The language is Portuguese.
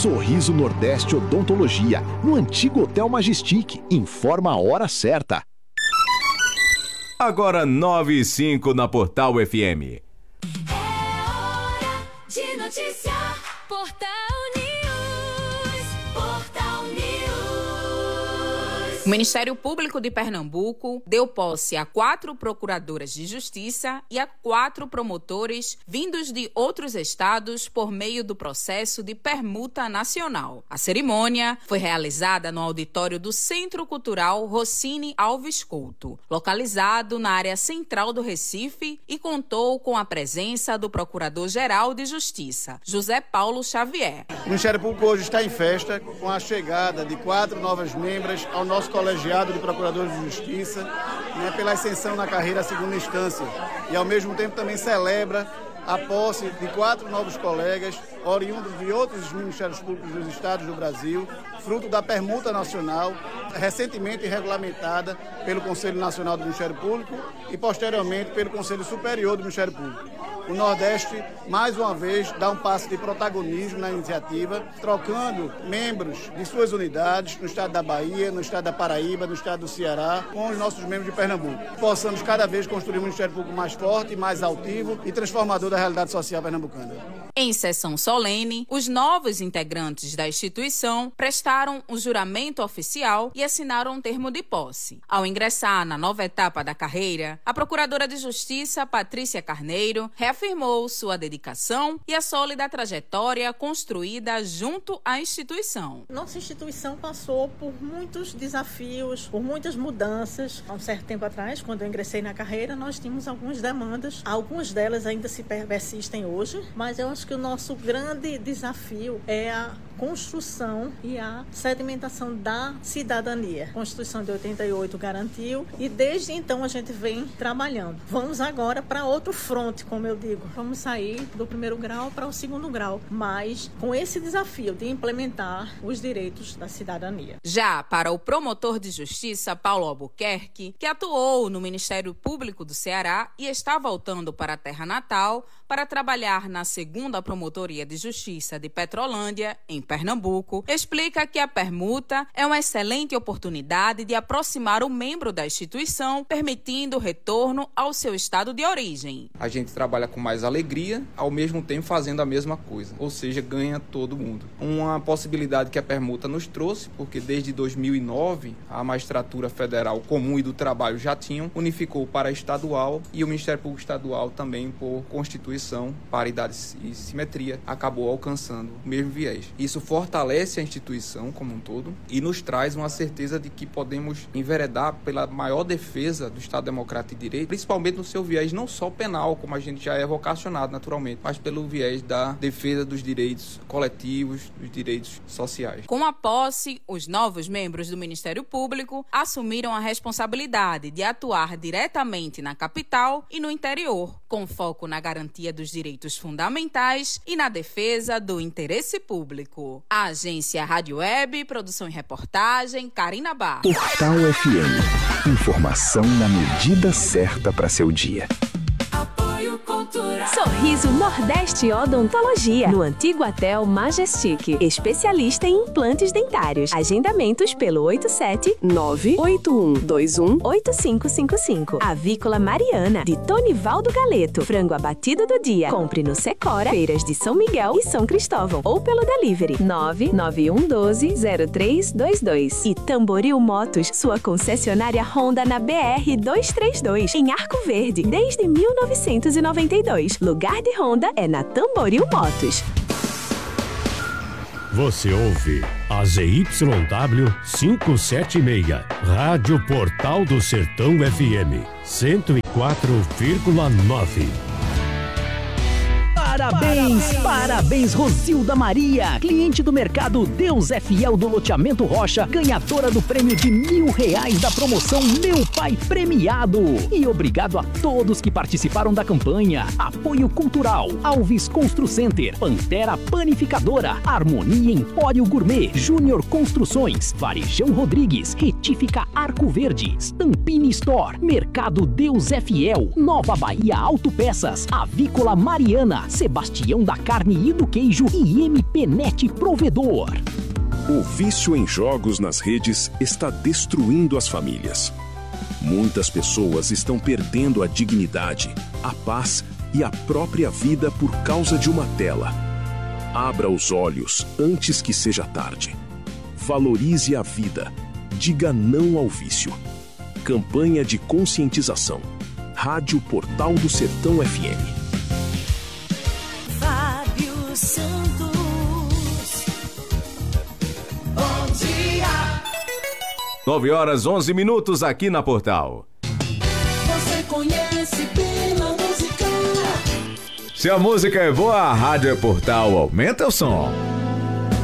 Sorriso Nordeste Odontologia, no antigo Hotel Majestic. Informa a hora certa. Agora 9h05 na Portal FM. É hora de noticiar. Portal News. Portal News. O Ministério Público de Pernambuco deu posse a 4 procuradoras de justiça e a 4 promotores vindos de outros estados por meio do processo de permuta nacional. A cerimônia foi realizada no auditório do Centro Cultural Rossini Alves Couto, localizado na área central do Recife, e contou com a presença do Procurador-Geral de Justiça, José Paulo Xavier. O Ministério Público hoje está em festa com a chegada de 4 novas membras ao nosso colegiado de Procuradores de Justiça, pela ascensão na carreira à segunda instância. E, ao mesmo tempo, também celebra a posse de 4 novos colegas, oriundos de outros Ministérios Públicos dos estados do Brasil, fruto da permuta nacional, recentemente regulamentada pelo Conselho Nacional do Ministério Público e, posteriormente, pelo Conselho Superior do Ministério Público. O Nordeste, mais uma vez, dá um passo de protagonismo na iniciativa, trocando membros de suas unidades no estado da Bahia, no estado da Paraíba, no estado do Ceará, com os nossos membros de Pernambuco. Possamos cada vez construir um Ministério Público mais forte, mais altivo e transformador da realidade social pernambucana. Em sessão solene, os novos integrantes da instituição prestaram o juramento oficial e assinaram um termo de posse. Ao ingressar na nova etapa da carreira, a Procuradora de Justiça, Patrícia Carneiro, reafirmou sua dedicação e a sólida trajetória construída junto à instituição. Nossa instituição passou por muitos desafios, por muitas mudanças. Há um certo tempo atrás, quando eu ingressei na carreira, nós tínhamos algumas demandas. Algumas delas ainda se persistem hoje, mas eu acho que o nosso grande desafio é a construção e a sedimentação da cidadania. A Constituição de 88 garantiu e desde então a gente vem trabalhando. Vamos agora para outro fronte, como eu digo. Vamos sair do primeiro grau para o segundo grau, mas com esse desafio de implementar os direitos da cidadania. Já para o promotor de justiça, Paulo Albuquerque, que atuou no Ministério Público do Ceará e está voltando para a terra natal para trabalhar na 2ª Promotoria de Justiça de Petrolândia, em Pernambuco, explica que a permuta é uma excelente oportunidade de aproximar o membro da instituição, permitindo o retorno ao seu estado de origem. A gente trabalha com mais alegria, ao mesmo tempo fazendo a mesma coisa, ou seja, ganha todo mundo. Uma possibilidade que a permuta nos trouxe, porque desde 2009 a Magistratura Federal Comum e do Trabalho já tinham, unificou para a estadual e o Ministério Público Estadual também, por Constituição, paridade e simetria, acabou alcançando o mesmo viés. Isso fortalece a instituição como um todo e nos traz uma certeza de que podemos enveredar pela maior defesa do Estado Democrático de Direito, principalmente no seu viés não só penal, como a gente já é vocacionado naturalmente, mas pelo viés da defesa dos direitos coletivos, dos direitos sociais. Com a posse, os novos membros do Ministério Público assumiram a responsabilidade de atuar diretamente na capital e no interior, com foco na garantia dos direitos fundamentais e na defesa do interesse público. A agência Rádio Web, produção e reportagem, Karina Barros. Portal FM. Informação na medida certa para seu dia. Apoio Cultural. Sorriso Nordeste Odontologia, no antigo Hotel Majestic. Especialista em implantes dentários. Agendamentos pelo 87981218555. Avícola Mariana, de Tonivaldo Galeto. Frango abatido do dia. Compre no Secora, Feiras de São Miguel e São Cristóvão. Ou pelo delivery 991120322. E Tamboril Motos, sua concessionária Honda na BR 232, em Arco Verde, desde 1992. Lugar de Honda é na Tamboril Motos. Você ouve a ZYW 576, Rádio Portal do Sertão FM, 104,9. Parabéns, Rosilda Maria, cliente do Mercado Deus é Fiel do Loteamento Rocha, ganhadora do prêmio de R$1.000 da promoção Meu Pai Premiado. E obrigado a todos que participaram da campanha. Apoio Cultural, Alves Constru Center, Pantera Panificadora, Harmonia Empório Gourmet, Júnior Construções, Varejão Rodrigues, Retífica Arco Verde, Stampini Store, Mercado Deus é Fiel, Nova Bahia Autopeças, Avícola Mariana, Sebastião da Carne e do Queijo e MP Net Provedor. O vício em jogos nas redes está destruindo as famílias. Muitas pessoas estão perdendo a dignidade, a paz e a própria vida por causa de uma tela. Abra os olhos antes que seja tarde. Valorize a vida. Diga não ao vício. Campanha de conscientização. Rádio Portal do Sertão FM. Fábio Santos. Bom dia. 9h11 aqui na Portal. Você conhece pela música. Se a música é boa, a Rádio é Portal. Aumenta o som.